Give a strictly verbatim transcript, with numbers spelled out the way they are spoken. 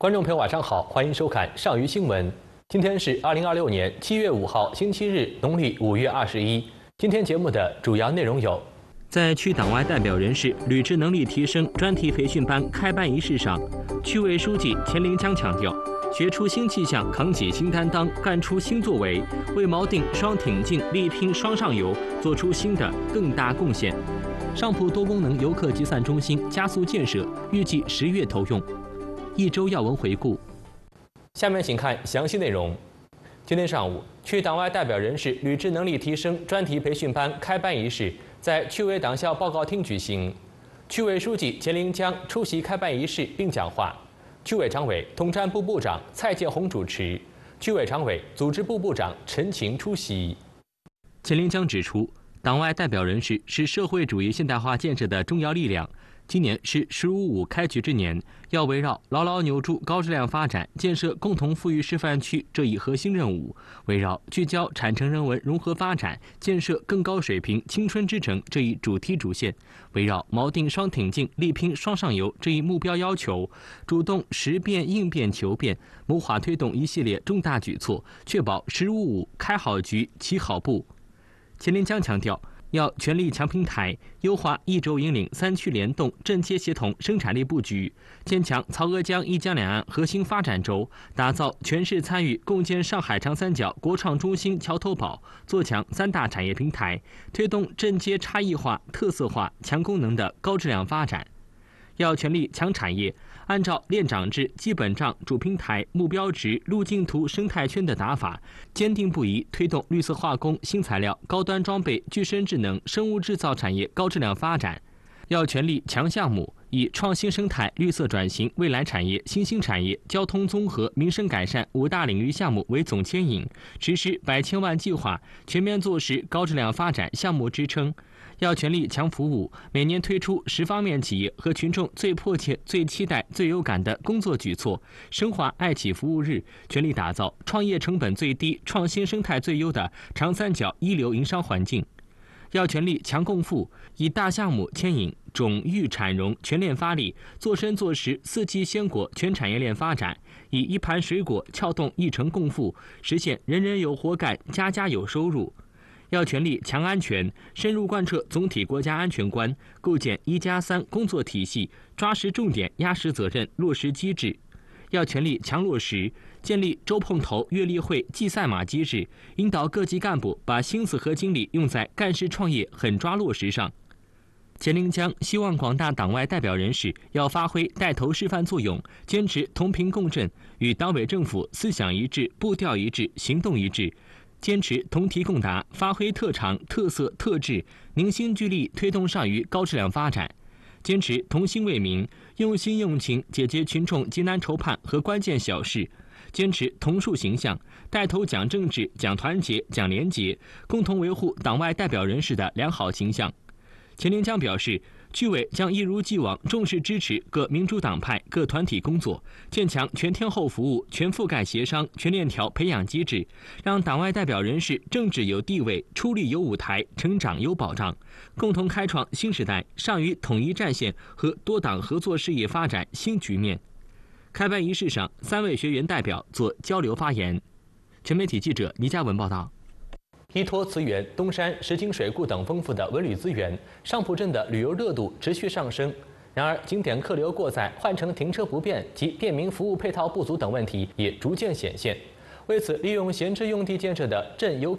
观众朋友，晚上好，欢迎收看上虞新闻。今天是二零二六年七月五号，星期日，农历五月二十一。今天节目的主要内容有： 在区党外代表人士履职能力提升专题培训班开班仪式上，区委书记钱林江强调，学出新气象，扛起新担当，干出新作为，为锚定双挺进、力拼双上游做出新的更大贡献。上浦多功能游客集散中心加速建设，预计十月投用。一周要闻回顾。 下面请看详细内容。今天上午，区党外代表人士履职能力提升专题培训班开班仪式在区委党校报告厅举行。区委书记钱林江出席开班仪式并讲话。区委常委、统战部部长蔡建红主持，区委常委、组织部部长陈晴出席。 钱林江指出，党外代表人士是社会主义现代化建设的重要力量。今年是“十五五”开局之年，要围绕牢牢扭住高质量发展、建设共同富裕示范区这一核心任务，围绕聚焦产城人文融合发展、建设更高水平青春之城这一主题主线，围绕锚定双挺进、力拼双上游这一目标要求，主动识变应变求变，谋划推动一系列重大举措，确保“十五五”开好局、起好步。钱林江强调，要全力强平台，优化一轴引领、三区联动、镇街协同生产力布局，坚强曹娥江一江两岸核心发展轴，打造全市参与共建上海长三角国创中心桥头堡，做强三大产业平台，推动镇街差异化、特色化、强功能的高质量发展。要全力强产业，按照链长制、基本账、主平台、目标值、路径图、生态圈的打法，坚定不移推动绿色化工、新材料、高端装备、具身智能、生物制造产业高质量发展。要全力强项目，以创新生态、绿色转型、未来产业、新兴产业、交通综合、民生改善五大领域项目为总牵引，实施百千万计划，全面做实高质量发展项目支撑。要全力强服务，每年推出十方面企业和群众最迫切、最期待、最有感的工作举措，深化爱企服务日，全力打造创业成本最低、创新生态最优的长三角一流营商环境。要全力强共富，以大项目牵引种育产融全链发力，做深做实四季鲜果全产业链发展，以一盘水果撬动一城共富，实现人人有活干、家家有收入。要全力强安全，深入贯彻总体国家安全观，构建一加三工作体系，抓实重点、压实责任、落实机制。要全力强落实，建立周碰头、月例会、季赛马机制，引导各级干部把心思和精力用在干事创业狠抓落实上。钱林江希望广大党外代表人士要发挥带头示范作用，坚持同频共振，与党委政府思想一致、步调一致、行动一致。坚持同题共答，发挥特长、特色、特质，凝心聚力推动上虞高质量发展。坚持同心为民，用心用情解决群众急难愁盼和关键小事。坚持同树形象，带头讲政治、讲团结、讲廉洁，共同维护党外代表人士的良好形象。钱林江表示，区委将一如既往重视支持各民主党派、各团体工作，建强全天候服务、全覆盖协商、全链条培养机制，让党外代表人士政治有地位、出力有舞台、成长有保障，共同开创新时代上虞统一战线和多党合作事业发展新局面。开班仪式上，三位学员代表做交流发言。全媒体记者倪嘉文报道。 依托慈园、东山、石井水库等丰富的文旅资源，上浦镇的旅游热度持续上升。然而，景点客流过载、换乘停车不便及便民服务配套不足等问题也逐渐显现。为此，利用闲置用地建设的镇游